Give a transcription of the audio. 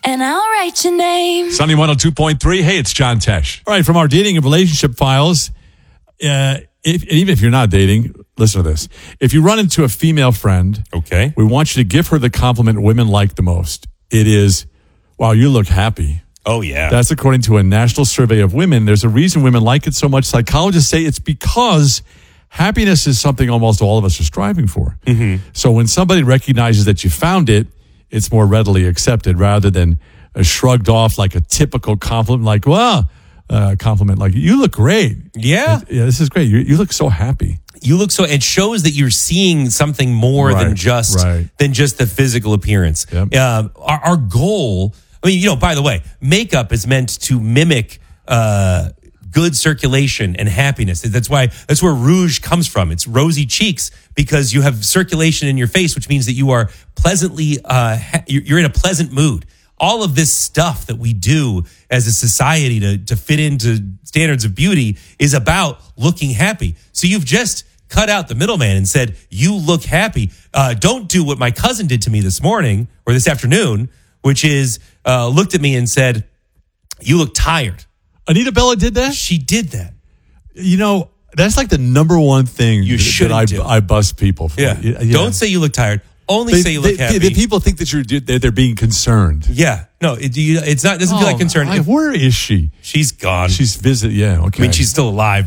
and I'll write your name. Sunny 102.3. Hey, it's John Tesh. All right, from our dating and relationship files, even if you're not dating, listen to this. If you run into a female friend, Okay. we want you to give her the compliment women like the most. It is, wow, you look happy. Oh, yeah. That's according to a national survey of women. There's a reason women like it so much. Psychologists say it's because happiness is something almost all of us are striving for. Mm-hmm. So when somebody recognizes that you found it, it's more readily accepted rather than shrugged off like a typical compliment, like, well, compliment like, you look great. Yeah. Yeah, this is great. You look so happy. You look so, it shows that you're seeing something more than just the physical appearance. Yep. Our goal, I mean, by the way, makeup is meant to mimic good circulation and happiness. That's where rouge comes from. It's rosy cheeks because you have circulation in your face, which means that you are pleasantly, you're in a pleasant mood. All of this stuff that we do as a society to fit into standards of beauty is about looking happy. So you've just cut out the middleman and said, you look happy. Don't do what my cousin did to me this morning or this afternoon, which is looked at me and said, you look tired. Anita Bella did that? She did that. That's like the number one thing do. I bust people for. Yeah. Don't say you look tired. Only say you look happy. The people think that they're being concerned. Yeah. No, it's not. It doesn't feel like concern. Where is she? She's gone. She's visit. Yeah. Okay. I mean, she's still alive.